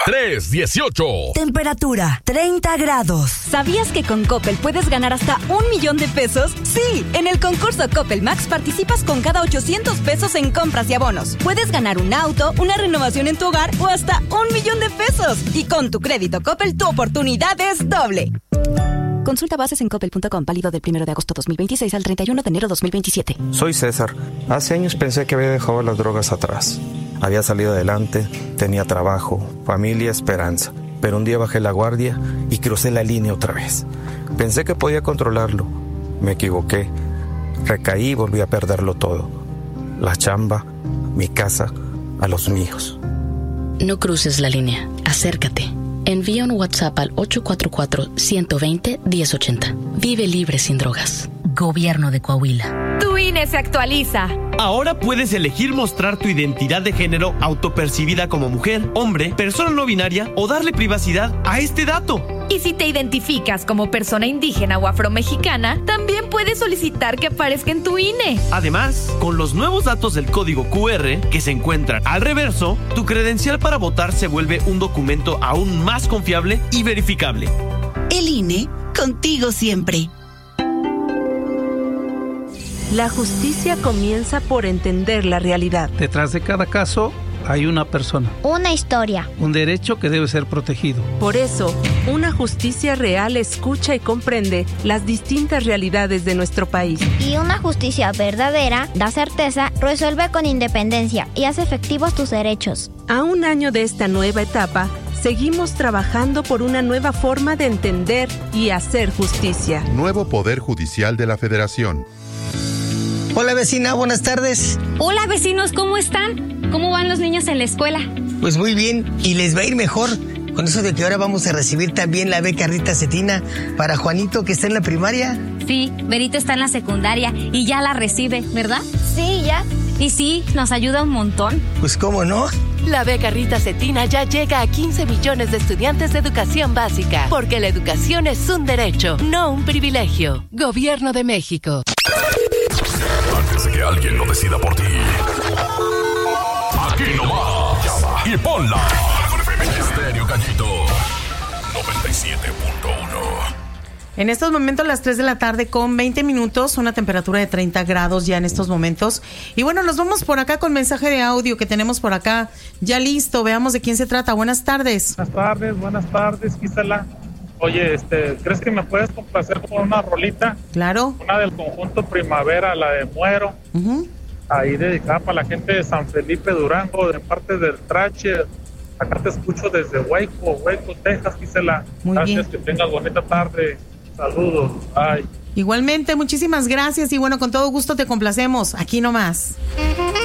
318. Temperatura 30 grados. ¿Sabías que con Coppel puedes ganar hasta 1,000,000 de pesos? Sí, en el concurso Coppel Max participas con cada 800 pesos en compras y abonos. Puedes ganar un auto, una renovación en tu hogar o hasta 1,000,000 de pesos. Y con tu crédito Coppel, tu oportunidad es doble. Consulta bases en coppel.com, válido del 1 de agosto 2026 al 31 de enero 2027. Soy César. Hace años pensé que había dejado las drogas atrás. Había salido adelante, tenía trabajo, familia, esperanza. Pero un día bajé la guardia y crucé la línea otra vez. Pensé que podía controlarlo. Me equivoqué. Recaí y volví a perderlo todo. La chamba, mi casa, a los míos. No cruces la línea. Acércate. Envía un WhatsApp al 844-120-1080. Vive libre sin drogas. Gobierno de Coahuila. Tu INE se actualiza. Ahora puedes elegir mostrar tu identidad de género autopercibida como mujer, hombre, persona no binaria o darle privacidad a este dato. Y si te identificas como persona indígena o afromexicana, también puedes solicitar que aparezca en tu INE. Además, con los nuevos datos del código QR que se encuentran al reverso, tu credencial para votar se vuelve un documento aún más confiable y verificable. El INE, contigo siempre. La justicia comienza por entender la realidad. Detrás de cada caso hay una persona. Una historia. Un derecho que debe ser protegido. Por eso, una justicia real escucha y comprende las distintas realidades de nuestro país. Y una justicia verdadera da certeza, resuelve con independencia y hace efectivos tus derechos. A un año de esta nueva etapa, seguimos trabajando por una nueva forma de entender y hacer justicia. Nuevo Poder Judicial de la Federación. Hola vecina, buenas tardes. Hola vecinos, ¿cómo están? ¿Cómo van los niños en la escuela? Pues muy bien, y les va a ir mejor con eso de que ahora vamos a recibir también la beca Rita Cetina para Juanito que está en la primaria. Sí, Berito está en la secundaria y ya la recibe, ¿verdad? Sí, ya. Y sí, nos ayuda un montón. Pues cómo no. La beca Rita Cetina ya llega a 15 millones de estudiantes de educación básica, porque la educación es un derecho, no un privilegio. Gobierno de México. Antes de que alguien lo decida por ti. Aquí nomás. Llama y ponla. Estéreo Gallito 97.1. En estos momentos, las 3 de la tarde con 20 minutos, una temperatura de 30 grados ya en estos momentos. Y bueno, nos vamos por acá con mensaje de audio que tenemos por acá. Ya listo, veamos de quién se trata. Buenas tardes. Buenas tardes, Gisela. Oye, ¿crees que me puedes complacer con una rolita? Claro. Una del conjunto Primavera, la de Muero. Ahí dedicada para la gente de San Felipe, Durango, de parte del Trache. Acá te escucho desde Waco, Texas, Gisela. Muy gracias, bien. que tengas bonita tarde. Saludos. Bye. Igualmente, muchísimas gracias y bueno, con todo gusto te complacemos. Aquí nomás.